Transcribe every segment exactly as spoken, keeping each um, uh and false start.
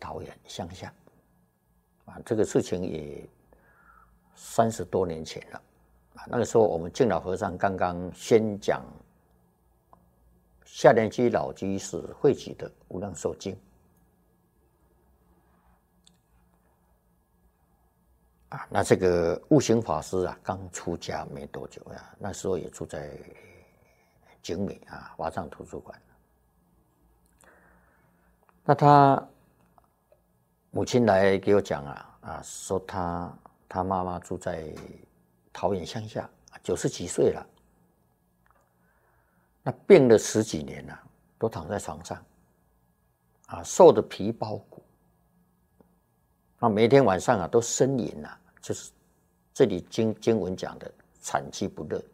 桃园乡下，啊，这个事情也三十多年前了，啊，那个时候我们敬老和尚刚刚宣讲下莲居老居士汇集的《无量寿经》，啊，那这个悟行法师啊，刚出家没多久呀，那时候也住在景美啊华藏图书馆。那他母亲来给我讲啊啊，说他他妈妈住在桃园乡下，九十几岁了，那病了十几年了，都躺在床上，啊，瘦的皮包骨，那每天晚上啊都呻吟啊，就是这里经经文讲的惨凄不乐，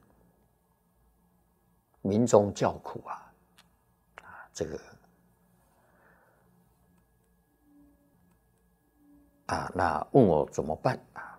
民中叫苦啊，啊，这个。啊，那问我怎么办啊？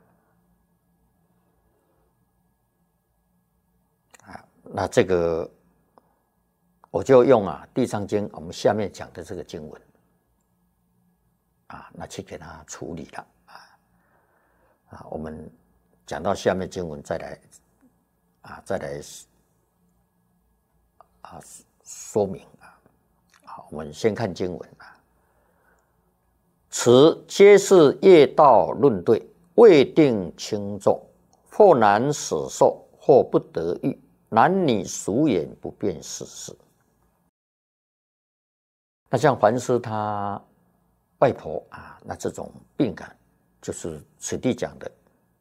啊，那这个我就用啊《地藏经》我们下面讲的这个经文啊，那去给他处理了啊啊，我们讲到下面经文再来啊，再来啊说明啊。好，我们先看经文啊。此皆是业道论对，未定轻重，或难使受，或不得遇，男女俗眼不辨世事。那像凡是他外婆啊，那这种病感，就是此地讲的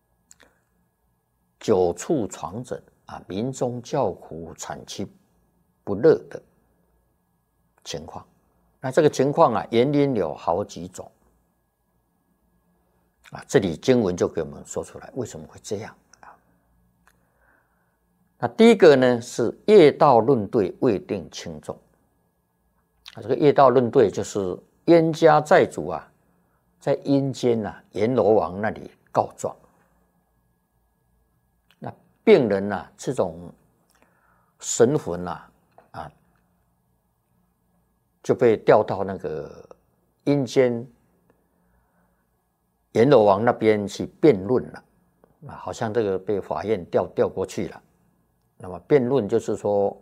久处床枕啊，民中叫苦，惨凄不乐的情况。那这个情况啊，原因有好几种。啊，这里经文就给我们说出来为什么会这样啊？那第一个呢是业道论对，未定轻重。啊，这个业道论对就是冤家债主啊，在阴间啊阎罗王那里告状。那病人啊，这种神魂啊啊，就被调到那个阴间。阎罗王那边去辩论了，啊，好像这个被法院调调过去了。那么辩论就是说，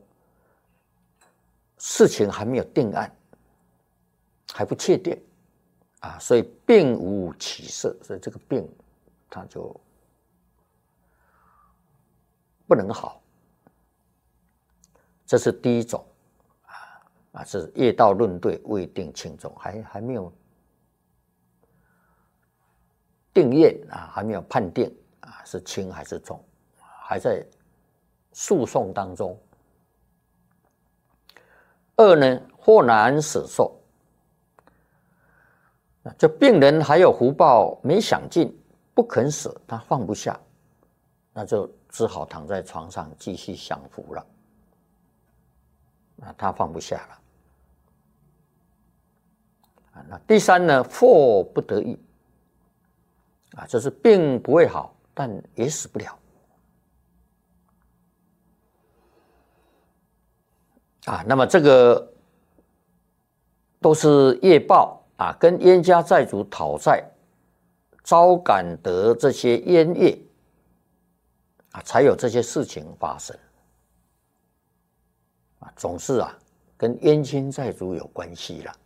事情还没有定案，还不确定，啊，所以病无起色，所以这个病它就不能好。这是第一种，啊啊，是业道论对，未定轻重，还还没有。定验啊，还没有判定啊，是轻还是重，还在诉讼当中。二呢，或难使受，这病人还有福报没享尽，不肯舍，他放不下，那就只好躺在床上继续享福了。啊，他放不下了。啊，那第三呢，或不得已。啊，就是病不会好，但也死不了。啊，那么这个都是业报啊，跟冤家债主讨债，招感得这些冤业啊，才有这些事情发生。啊，总是啊，跟冤亲债主有关系了。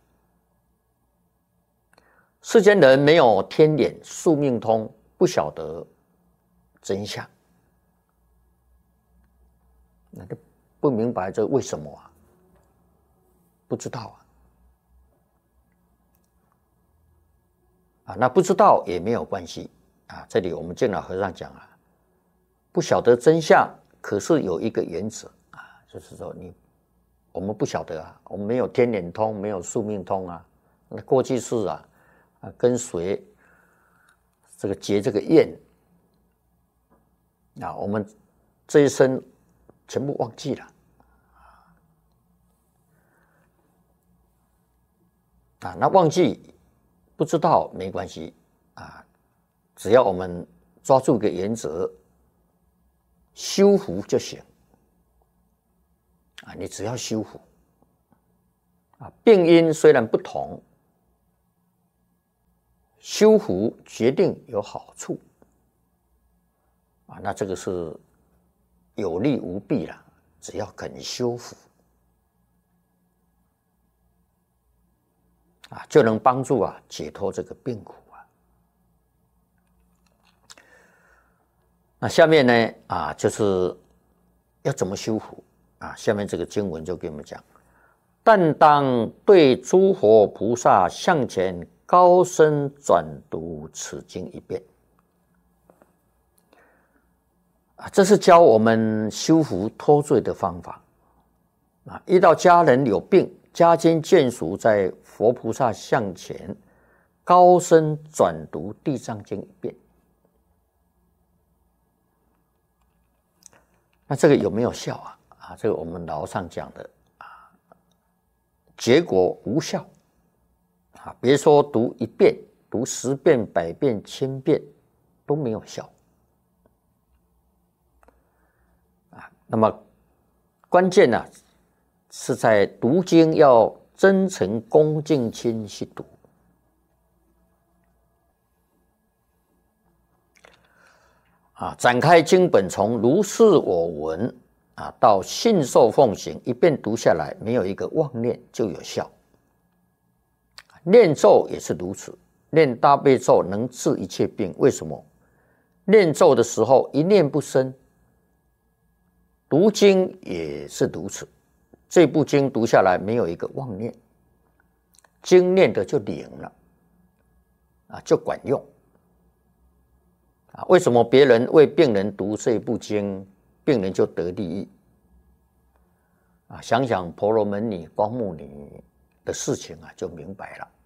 世间人没有天眼、宿命通，不晓得真相，那就不明白这为什么啊？不知道啊！啊，那不知道也没有关系啊。这里我们敬老和尚讲啊，不晓得真相，可是有一个原则啊，就是说你我们不晓得啊，我们没有天眼通，没有宿命通啊。那过去世啊。啊，跟谁这个结这个怨啊？我们这一生全部忘记了啊。那忘记不知道没关系啊，只要我们抓住个原则，修福就行啊。你只要修福啊，病因虽然不同。 修福决定有好处啊，那这个是有利无弊啦，只要肯修福啊，就能帮助啊解脱这个病苦啊。那下面呢啊，就是要怎么修福啊？下面这个经文就给我们讲：但当对诸佛菩萨向前高声转读此经一遍啊，这是教我们修福脱罪的方法啊。遇到家人有病，家亲眷属在佛菩萨向前高声转读地藏经一遍，那这个有没有效啊？啊，这个我们老上讲的啊，结果无效啊！别说读一遍，读十遍、百遍、千遍都没有效啊。那么关键呢、啊，是在读经要真诚、恭敬心去读啊。展开经本，从如是我闻啊到信受奉行，一遍读下来，没有一个妄念就有效。念咒也是如此，念大悲咒能治一切病。为什么？念咒的时候一念不生，读经也是如此。这部经读下来没有一个妄念，经念的就灵了啊，就管用啊。为什么别人为病人读这部经，病人就得利益啊？想想婆罗门女、光目女的事情啊，就明白了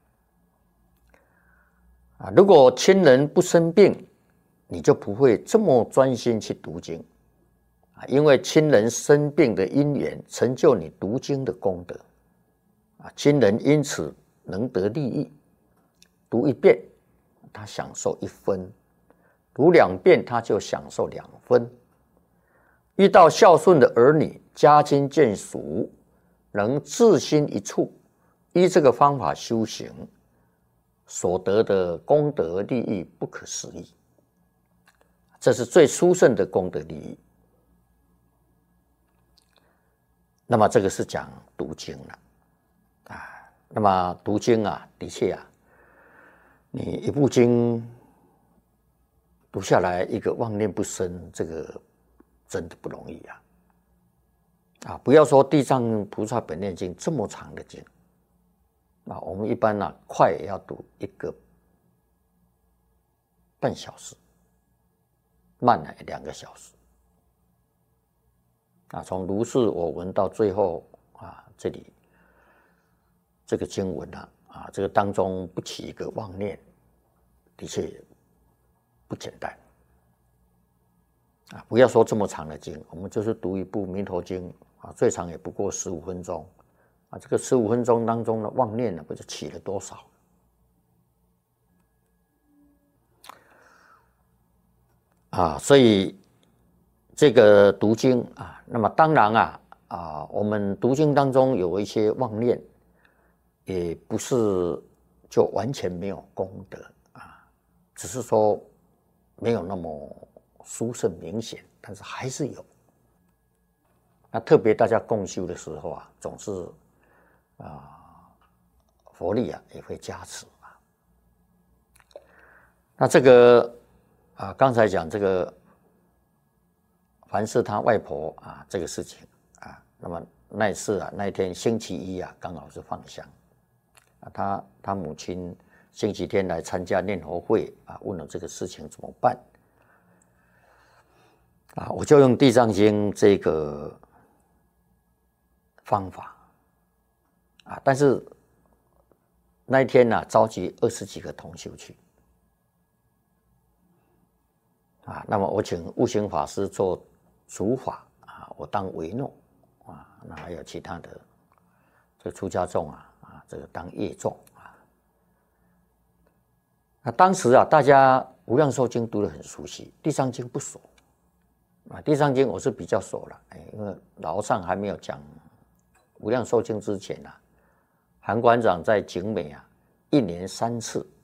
啊。如果亲人不生病，你就不会这么专心去读经啊，因为亲人生病的因缘成就你读经的功德啊，亲人因此能得利益。读一遍他享受一分，读两遍他就享受两分。遇到孝顺的儿女、家亲眷属，能自心一处，依这个方法修行，所得的功德利益不可思议。这是最殊胜的功德利益。那么这个是讲读经了啊。那么读经啊，的确啊，你一部经读下来，一个妄念不生，这个真的不容易啊！啊，不要说地藏菩萨本愿经这么长的经啊，我们一般呢、啊，快也要读一个半小时，慢呢两个小时啊。从如是我闻到最后啊，这里这个经文啊，啊，这个当中不起一个妄念，的确不简单啊！不要说这么长的经，我们就是读一部《弥陀经》啊，最长也不过十五分钟啊。这个十五分钟当中的妄念呢，不知起了多少啊！所以这个读经啊，那么当然啊啊，我们读经当中有一些妄念，也不是就完全没有功德啊，只是说没有那么殊胜明显，但是还是有。那特别大家共修的时候啊，总是啊佛力啊也会加持啊。那这个啊，刚才讲这个凡是他外婆啊这个事情啊，那么那一次啊，那一天星期一啊，刚好是放香啊，他他母亲星期天来参加念佛会啊，问了这个事情怎么办啊，我就用地藏经这个方法啊，但是那一天呢、啊，召集二十几个同修去啊，那么我请悟行法师做主法啊，我当维诺啊，那还有其他的这个出家众啊啊，这个当业众啊。那当时啊，大家无量寿经读得很熟悉，地藏经不熟啊。地藏经我是比较熟了，哎，因为老上还没有讲无量寿经之前啊，韩馆长在景美啊，一年三次